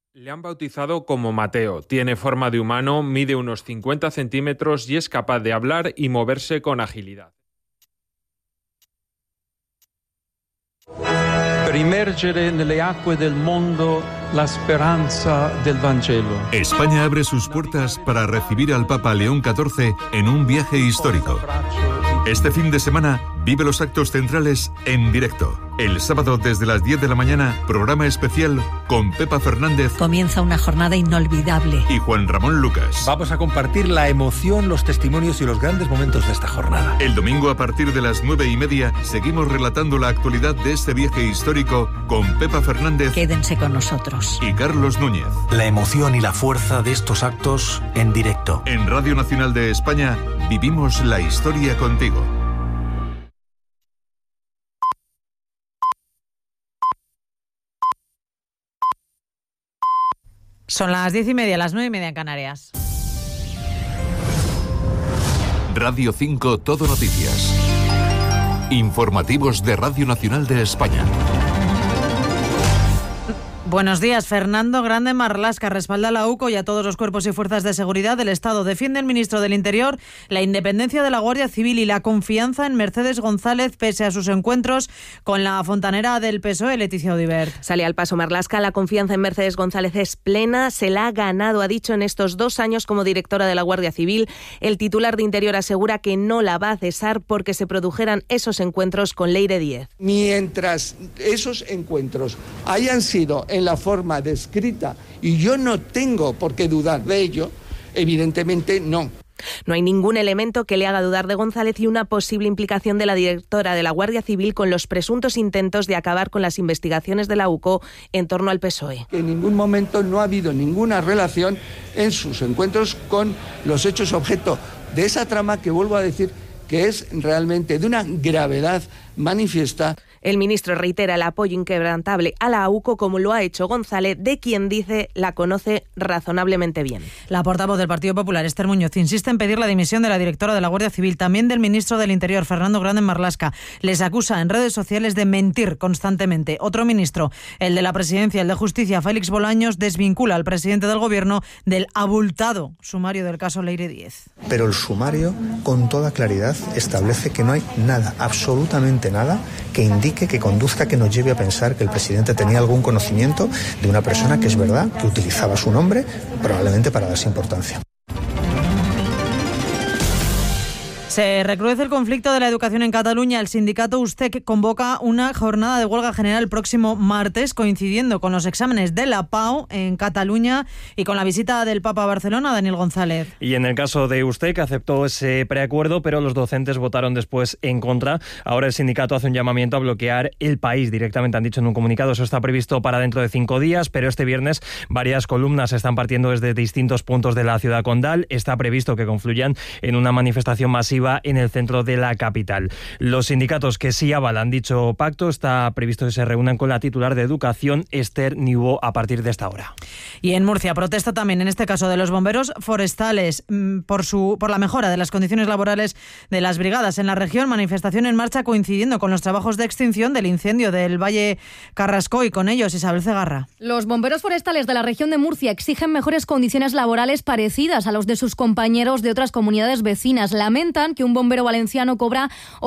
Le han bautizado como Mateo. Tiene forma de humano, mide unos 50 centímetros y es capaz de hablar y moverse con agilidad. Per immergere nelle acque del mondo la speranza del Vangelo. España abre sus puertas para recibir al Papa León XIV en un viaje histórico. Este fin de semana vive los actos centrales en directo. El sábado desde las 10 de la mañana, programa especial con Pepa Fernández. Comienza una jornada inolvidable. Y Juan Ramón Lucas. Vamos a compartir la emoción, los testimonios y los grandes momentos de esta jornada. El domingo a partir de las 9:30 seguimos relatando la actualidad de este viaje histórico con Pepa Fernández. Quédense con nosotros. Y Carlos Núñez. La emoción y la fuerza de estos actos en directo. En Radio Nacional de España vivimos la historia contigo. Son las 10:30, las 9:30 en Canarias. Radio 5 Todo Noticias. Informativos de Radio Nacional de España. Buenos días. Fernando Grande Marlaska respalda a la UCO y a todos los cuerpos y fuerzas de seguridad del Estado. Defiende el ministro del Interior la independencia de la Guardia Civil y la confianza en Mercedes González pese a sus encuentros con la fontanera del PSOE, Leticia Audibert. Sale al paso Marlaska. La confianza en Mercedes González es plena. Se la ha ganado, ha dicho, en estos 2 años como directora de la Guardia Civil. El titular de Interior asegura que no la va a cesar porque se produjeran esos encuentros con Leire Díez. Mientras esos encuentros hayan sido en la forma descrita, y yo no tengo por qué dudar de ello, evidentemente no. No hay ningún elemento que le haga dudar de González y una posible implicación de la directora de la Guardia Civil con los presuntos intentos de acabar con las investigaciones de la UCO en torno al PSOE. En ningún momento no ha habido ninguna relación en sus encuentros con los hechos objeto de esa trama que, vuelvo a decir, que es realmente de una gravedad manifiesta. El ministro reitera el apoyo inquebrantable a la AUCO, como lo ha hecho González, de quien dice la conoce razonablemente bien. La portavoz del Partido Popular, Esther Muñoz, insiste en pedir la dimisión de la directora de la Guardia Civil, también del ministro del Interior, Fernando Grande Marlaska. Les acusa en redes sociales de mentir constantemente. Otro ministro, el de la Presidencia, el de Justicia, Félix Bolaños, desvincula al presidente del Gobierno del abultado sumario del caso Leire Díez. Pero el sumario, con toda claridad, establece que no hay nada, absolutamente nada, que indique, que conduzca, que nos lleve a pensar que el presidente tenía algún conocimiento de una persona que es verdad, que utilizaba su nombre probablemente para darse importancia. Se recrudece el conflicto de la educación en Cataluña. El sindicato USTEC convoca una jornada de huelga general el próximo martes, coincidiendo con los exámenes de la PAU en Cataluña y con la visita del Papa a Barcelona, Daniel González. Y en el caso de USTEC aceptó ese preacuerdo, pero los docentes votaron después en contra. Ahora el sindicato hace un llamamiento a bloquear el país directamente, han dicho en un comunicado. Eso está previsto para dentro de 5 días, pero este viernes varias columnas se están partiendo desde distintos puntos de la ciudad condal. Está previsto que confluyan en una manifestación masiva en el centro de la capital. Los sindicatos que sí avalan dicho pacto, está previsto que se reúnan con la titular de Educación, Esther Niubó, a partir de esta hora. Y en Murcia protesta también, en este caso, de los bomberos forestales por la mejora de las condiciones laborales de las brigadas en la región. Manifestación en marcha coincidiendo con los trabajos de extinción del incendio del Valle Carrasco, y con ellos Isabel Cegarra. Los bomberos forestales de la región de Murcia exigen mejores condiciones laborales parecidas a los de sus compañeros de otras comunidades vecinas. Lamentan que un bombero valenciano cobra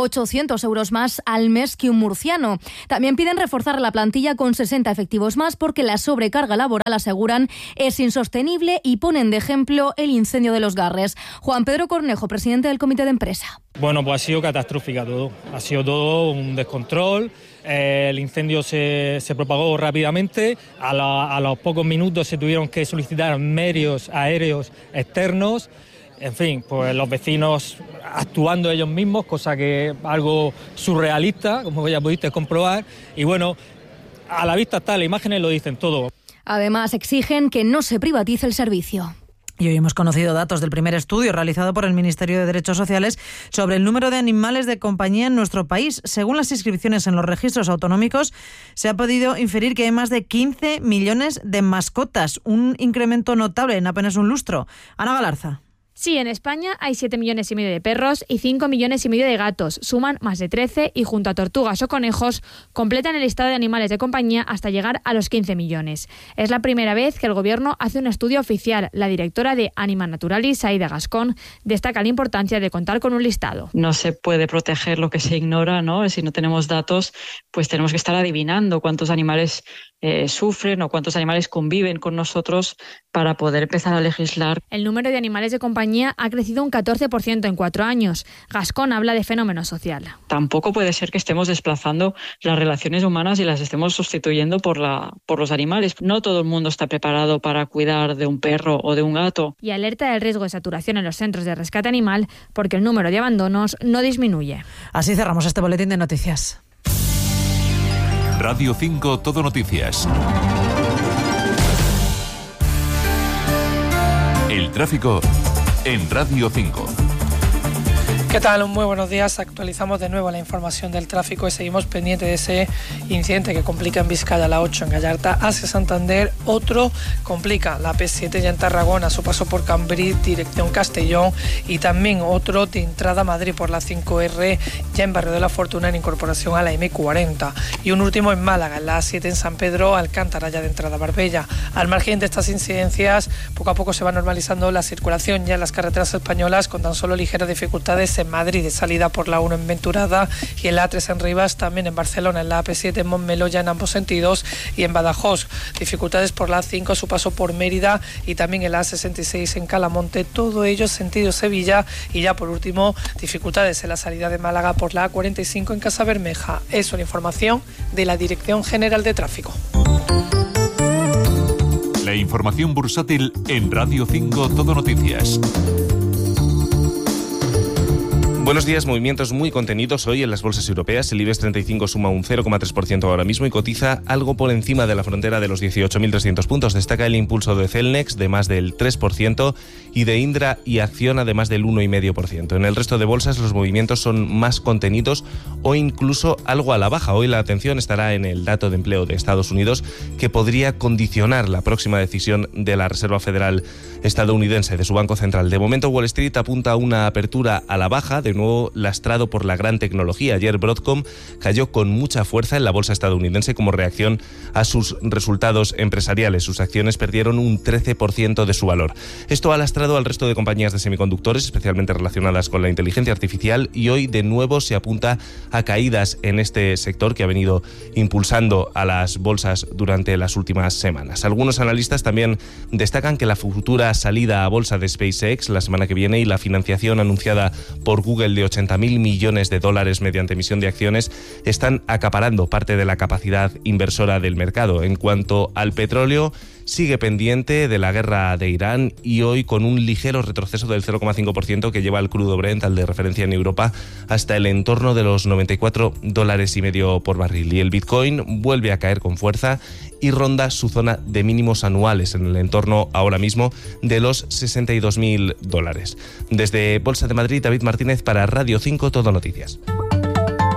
800 euros más al mes que un murciano. También piden reforzar la plantilla con 60 efectivos más porque la sobrecarga laboral, aseguran, es insostenible y ponen de ejemplo el incendio de Los Garres. Juan Pedro Cornejo, presidente del comité de empresa. Bueno, pues ha sido catastrófica todo. Ha sido todo un descontrol. El incendio se propagó rápidamente. A los pocos minutos se tuvieron que solicitar medios aéreos externos. En fin, pues los vecinos actuando ellos mismos, cosa que es algo surrealista, como ya pudiste comprobar. Y bueno, a la vista está, las imágenes lo dicen todo. Además, exigen que no se privatice el servicio. Y hoy hemos conocido datos del primer estudio realizado por el Ministerio de Derechos Sociales sobre el número de animales de compañía en nuestro país. Según las inscripciones en los registros autonómicos, se ha podido inferir que hay más de 15 millones de mascotas, un incremento notable en apenas un lustro. Ana Galarza. Sí, en España hay 7,5 millones de perros y 5,5 millones de gatos. Suman más de 13 y junto a tortugas o conejos completan el listado de animales de compañía hasta llegar a los 15 millones. Es la primera vez que el Gobierno hace un estudio oficial. La directora de Anima Naturalis, Aida Gascón, destaca la importancia de contar con un listado. No se puede proteger lo que se ignora, ¿no? Si no tenemos datos, pues tenemos que estar adivinando cuántos animales sufren o cuántos animales conviven con nosotros para poder empezar a legislar. El número de animales de compañía ha crecido un 14% en 4 años. Gascón habla de fenómeno social. Tampoco puede ser que estemos desplazando las relaciones humanas y las estemos sustituyendo por los animales. No todo el mundo está preparado para cuidar de un perro o de un gato. Y alerta del riesgo de saturación en los centros de rescate animal porque el número de abandonos no disminuye. Así cerramos este boletín de noticias. Radio 5 Todo Noticias. El tráfico en Radio 5. ¿Qué tal? Muy buenos días. Actualizamos de nuevo la información del tráfico y seguimos pendiente de ese incidente que complica en Vizcaya la 8 en Gallarta hacia Santander. Otro complica la P7 ya en Tarragona, su paso por Cambrils, dirección Castellón, y también otro de entrada a Madrid por la 5R ya en Barrio de la Fortuna en incorporación a la M40. Y un último en Málaga, en la A7 en San Pedro, Alcántara ya de entrada a Marbella. Al margen de estas incidencias, poco a poco se va normalizando la circulación ya en las carreteras españolas con tan solo ligeras dificultades en Madrid de salida por la 1 en Venturada y en la A3 en Rivas, también en Barcelona, en la AP7 en Montmeló ya en ambos sentidos y en Badajoz. Dificultades por la A5 su paso por Mérida y también en la A66 en Calamonte, todo ello sentido Sevilla. Y ya por último, dificultades en la salida de Málaga por la A45 en Casabermeja. Es una información de la Dirección General de Tráfico. La información bursátil en Radio 5 Todo Noticias. Buenos días, movimientos muy contenidos hoy en las bolsas europeas. El IBEX 35 suma un 0,3% ahora mismo y cotiza algo por encima de la frontera de los 18.300 puntos. Destaca el impulso de Celnex de más del 3% y de Indra y Acciona de más del 1,5%. En el resto de bolsas los movimientos son más contenidos o incluso algo a la baja. Hoy la atención estará en el dato de empleo de Estados Unidos, que podría condicionar la próxima decisión de la Reserva Federal estadounidense, de su Banco Central. De momento Wall Street apunta a una apertura a la baja, de nuevo lastrado por la gran tecnología. Ayer Broadcom cayó con mucha fuerza en la bolsa estadounidense como reacción a sus resultados empresariales. Sus acciones perdieron un 13% de su valor. Esto ha lastrado al resto de compañías de semiconductores, especialmente relacionadas con la inteligencia artificial, y hoy de nuevo se apunta a caídas en este sector que ha venido impulsando a las bolsas durante las últimas semanas. Algunos analistas también destacan que la futura salida a bolsa de SpaceX la semana que viene y la financiación anunciada por Google de $80.000 millones mediante emisión de acciones están acaparando parte de la capacidad inversora del mercado. En cuanto al petróleo, sigue pendiente de la guerra de Irán y hoy con un ligero retroceso del 0,5% que lleva al crudo Brent, al de referencia en Europa, hasta el entorno de los $94,50 por barril. Y el Bitcoin vuelve a caer con fuerza y ronda su zona de mínimos anuales en el entorno ahora mismo de los $62.000. Desde Bolsa de Madrid, David Martínez para Radio 5 Todo Noticias.